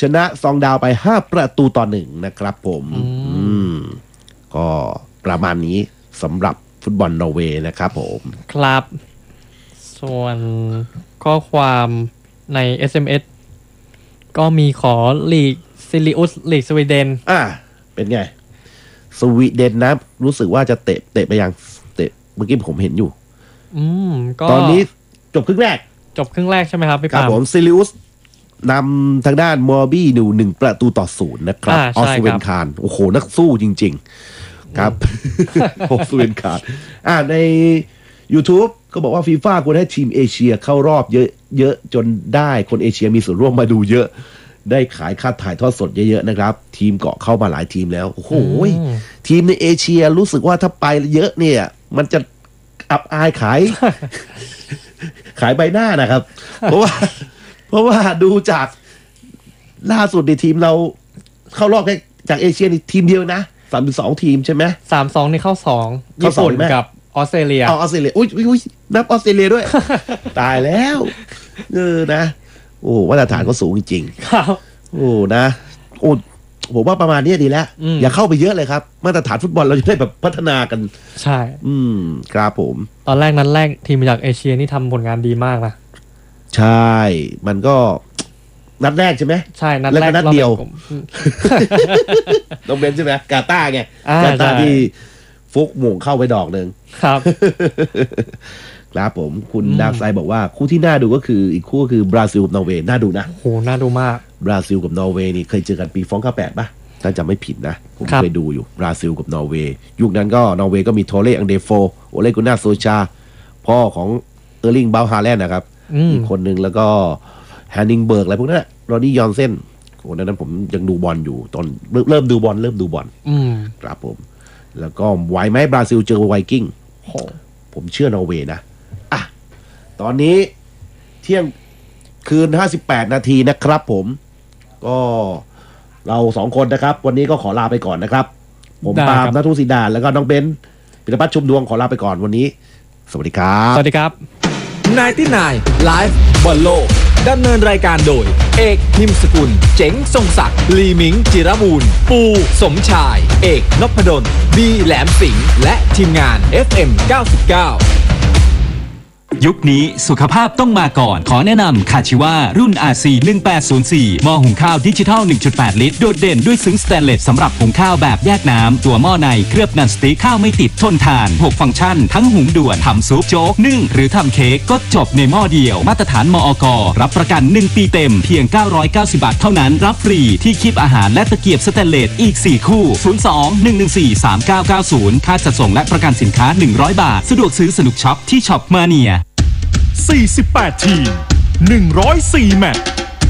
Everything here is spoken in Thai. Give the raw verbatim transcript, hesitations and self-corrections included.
ชนะซองดาวไปห้าประตูต่อหนึ่งนะครับผมอืมก็ประมาณนี้สำหรับฟุตบอลนอร์เวย์นะครับผมครับส่วนข้อความใน เอส เอ็ม เอส ก็มีขอลีกซิลิอุสลีกสวีเดนอ่าเป็นไงสวีเดนนะรู้สึกว่าจะเตะเตะไปยังเตะเมื่อกี้ผมเห็นอยู่อืมก็ตอนนี้จบครึ่งแรกจบครึ่งแรกใช่ไหมครับพี่ปามครับผมซิลิอุสนำทางด้านมอร์บี้หนูหนึ่งประตูต่อศูนย์นะครับออสเวนคารโอ้โหนักสู้จริงๆครับออสเวนคารอ่าใน YouTube ก็บอกว่าฟีฟ่าควรให้ทีมเอเชียเข้ารอบเยอะเยอะจนได้คนเอเชียมีส่วนร่วมมาดูเยอะได้ขายค่าถ่ายทอดสดเยอะๆนะครับทีมเกาะเข้ามาหลายทีมแล้วโอ้โหทีมในเอเชียรู้สึกว่าถ้าไปเยอะเนี่ยมันจะอับอายขายขายใบหน้านะครับเพราะว่าเพราะว่าดูจากล่าสุดในทีมเราเข้ารอบแค่จากเอเชียนี่ทีมเดียวนะสามสิบสองทีมใช่ไหมสามสองนี่เข้าสองญี่ปุ่นกับออสเตรเลียอ๋อออสเตรเลียอุ้ยอุ้ยนับออสเตรเลียด้วย ตายแล้วเออนะโอ้มาตรฐานก็สูงจริงๆครับโอ้นะโอ้ผมว่าประมาณนี้ดีแล้วอย่าเข้าไปเยอะเลยครับมาตรฐานฟุตบอลเราจะได้แบบพัฒนากันใช่อืมครับผมตอนแรกนั้นแรกทีมจากเอเชียนี่ทำผลงานดีมากนะใช่มันก็นัดแรกใช่ไหมใช่นัดแรกนัดเดียวต้องเป็นใช่ไหมกาตาร์ไงกาตาร์ที่ฟุกหม่งเข้าไปดอกหนึ่งครับครับผมคุณดาร์กไซด์บอกว่าคู่ที่น่าดูก็คืออีกคู่ก็คือบราซิลกับนอร์เวย์น่าดูนะโหน่าดูมากบราซิลกับนอร์เวย์นี่เคยเจอกันปีฟองเก้าแปดป่ะถ้าจำไม่ผิดนะผมเคยดูอยู่บราซิลกับนอร์เวย์ยุคนั้นก็นอร์เวย์ก็มีโทเล่อังเดโฟโอเลกุน่าโซชาพ่อของเออร์ลิงบราวน์ฮาแลนด์นะครับอีกคนนึงแล้วก็แฮนนิงเบิร์กอะไรพวกนั้นโรดี้ยอนเซนคนนั้นผมยังดูบอลอยู่ตอนเริ่มดูบอลเริ่มดูบอลครับผมแล้วก็ไหวไหมบราซิลเจอไวกิ้งผมเชื่อนอร์เวย์นะอ่ะตอนนี้เที่ยงคืนห้าสิบแปดนาทีนะครับผมก็เราสองคนนะครับวันนี้ก็ขอลาไปก่อนนะครับผมปาล์มณัฐศิดาแล้วก็น้องเบนปิยพัฒน์ชุมดวงขอลาไปก่อนวันนี้สวัสดีครับสวัสดีครับไนน์ตี้ไนน์ Live บอลโลกดำเนินรายการโดยเอกพิมพ์สกุลเจ๋งทรงศักดิ์ลีมิงจิรบูรณ์ปูสมชายเอกนพดลบีแหลมสิงห์และทีมงาน เอฟ เอ็ม เก้าสิบเก้ายุคนี้สุขภาพต้องมาก่อนขอแนะนำคาชิวารุ่น อาร์ ซี หนึ่งแปดศูนย์สี่ หม้อหุงข้าวดิจิทัล หนึ่งจุดแปด ลิตรโดดเด่นด้วยซึ้งสแตนเลสสำหรับหุงข้าวแบบแยกน้ำตัวหม้อในเคลือบนันสติ๊กข้าวไม่ติดทนทานหกฟังก์ชันทั้งหุงด่วนทำซุปโจ๊กนึ่งหรือทำเค้กก็จบในหม้อเดียวมาตรฐานมอก.รับประกันหนึ่งปีเต็มเพียงเก้าร้อยเก้าสิบบาทเท่านั้นรับฟรีที่คีบอาหารและตะเกียบสแตนเลสอีกสี่คู่ศูนย์ สอง หนึ่ง หนึ่ง สี่ สาม เก้า เก้า ศูนย์ค่าจัดส่งและประกันสินค้าหนึ่งร้อยบาทสะดวกซื้อสนุกช็อปที่ช็อปมาเนียสี่สิบแปดทีมหนึ่งร้อยสี่แมตช์